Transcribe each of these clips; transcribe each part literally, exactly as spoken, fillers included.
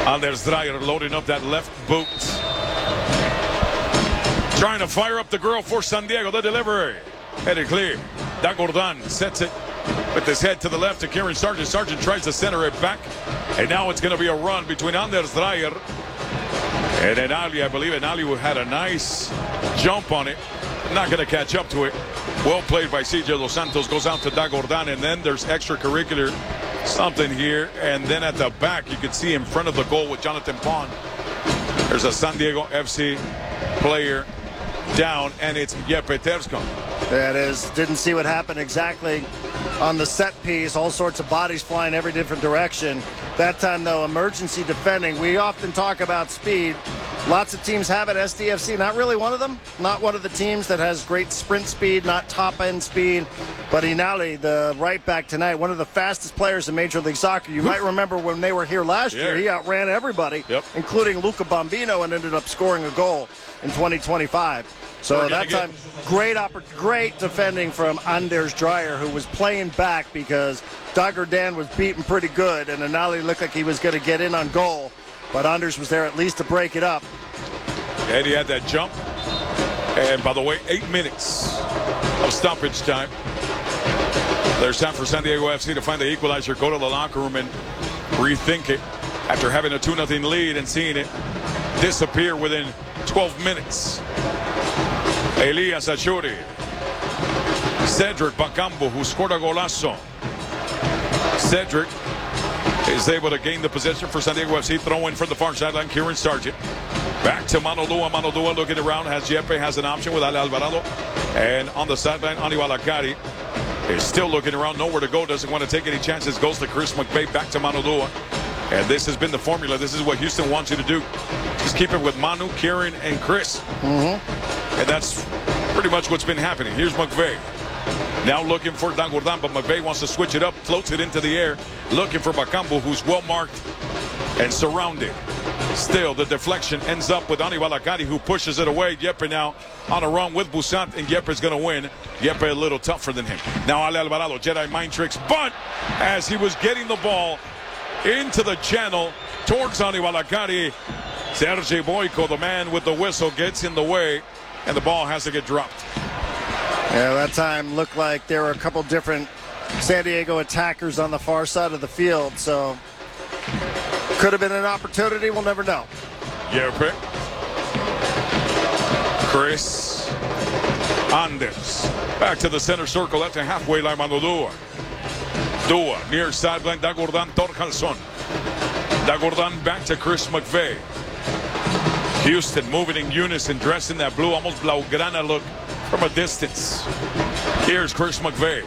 Anders Dreyer loading up that left boot. Trying to fire up the girl for San Diego. The delivery. Headed clear. Dagordan sets it with his head to the left to Kieran Sargent. Sargent tries to center it back. And now it's going to be a run between Anders Dreyer and Enali, I believe. Enali had a nice jump on it. Not going to catch up to it. Well played by C J Dos Santos. Goes out to Dagordan, and then there's extracurricular something here. And then at the back, you can see in front of the goal with Jonathan Bond. There's a San Diego F C player down, and it's Jeppe Terskom. That is. Didn't see what happened exactly on the set piece. All sorts of bodies flying every different direction. That time, though, emergency defending. We often talk about speed. Lots of teams have it. S D F C, not really one of them. Not one of the teams that has great sprint speed, not top-end speed. But Enali, the right back tonight, one of the fastest players in Major League Soccer. You might remember when they were here last yeah. year, he outran everybody, yep. including Luca Bambino, and ended up scoring a goal in twenty twenty-five. So that time, great great defending from Anders Dreyer, who was playing back because Dagordan was beaten pretty good, and Enali looked like he was going to get in on goal. But Anders was there at least to break it up. And he had that jump. And by the way, eight minutes of stoppage time. There's time for San Diego F C to find the equalizer, go to the locker room and rethink it after having a two nothing lead and seeing it disappear within twelve minutes. Elias Achuri. Cedric Bakambu, who scored a golazo. Cedric is able to gain the possession for San Diego F C. Throw in from the far sideline, Kieran Sargent. Back to Manodua. Manodua looking around. Has Jeppe has an option with Ale Alvarado. And on the sideline, Aníbal Akari is still looking around. Nowhere to go. Doesn't want to take any chances. Goes to Chris McVeigh. Back to Manodua. And this has been the formula. This is what Houston wants you to do. Just keep it with Manu, Kieran, and Chris. Mm-hmm. And that's pretty much what's been happening. Here's McVeigh. Now looking for Dagordan, but McVeigh wants to switch it up, floats it into the air, looking for Bakambu, who's well marked and surrounded. Still, the deflection ends up with Aníbal Akari, who pushes it away. Jeppe now on a run with Busant, and Jeppe's going to win. Jeppe a little tougher than him. Now Ale Alvarado, Jedi mind tricks, but as he was getting the ball into the channel towards Aníbal Akari, Sergei Boyko, the man with the whistle, gets in the way, and the ball has to get dropped. Yeah, that time looked like there were a couple different San Diego attackers on the far side of the field, so could have been an opportunity. We'll never know. Jeppe. Chris Anders. Back to the center circle at the halfway line on the Dua. Dua near sideline. Dagordan Torjalson. Dagordan back to Chris McVeigh. Houston moving in unison, dressed in that blue, almost Blaugrana look from a distance. Here's Chris McVeigh.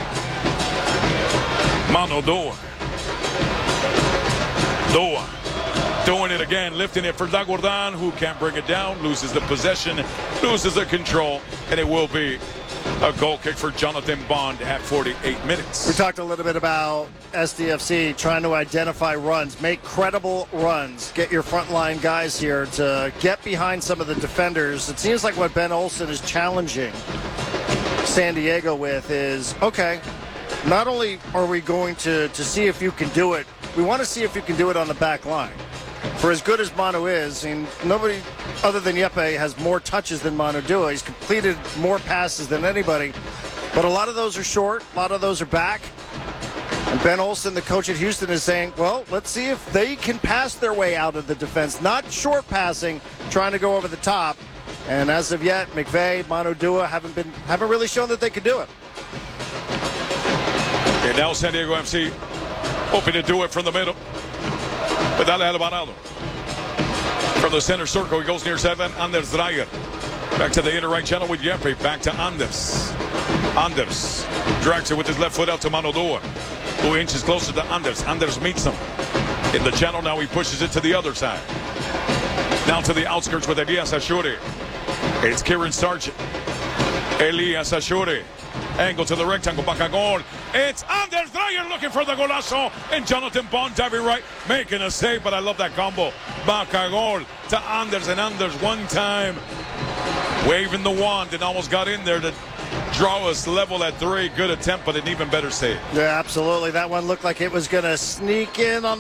Mano Dua. Dua doing it again, lifting it for Dagordan, who can't bring it down, loses the possession, loses the control, and it will be a goal kick for Jonathan Bond at forty-eight minutes. We talked a little bit about S D F C trying to identify runs, make credible runs, get your frontline guys here to get behind some of the defenders. It seems like what Ben Olsen is challenging San Diego with is, okay, not only are we going to, to see if you can do it, we want to see if you can do it on the back line. For as good as Manu is, and nobody other than Jeppe has more touches than Manu Dua. He's completed more passes than anybody. But a lot of those are short. A lot of those are back. And Ben Olsen, the coach at Houston, is saying, well, let's see if they can pass their way out of the defense. Not short passing, trying to go over the top. And as of yet, McVeigh, Manu Dua haven't been haven't really shown that they can do it. And now San Diego F C hoping to do it from the middle. With Ale Alvarado. From the center circle, he goes near seven. Anders Dreyer. Back to the inner right channel with Jeppe. Back to Anders. Anders drags it with his left foot out to Mano Dua. Who inches closer to Anders. Anders meets him in the channel. Now he pushes it to the other side. Now to the outskirts with Elias Achuri. It's Kieran Sargent. Elias Achuri. Angle to the rectangle. Bacagol. It's Anders Dreyer looking for the golazo. And Jonathan Bond diving right, making a save. But I love that combo. Bacagol to Anders. And Anders one time waving the wand and almost got in there to draw us level at three. Good attempt, but an even better save. Yeah, absolutely. That one looked like it was going to sneak in on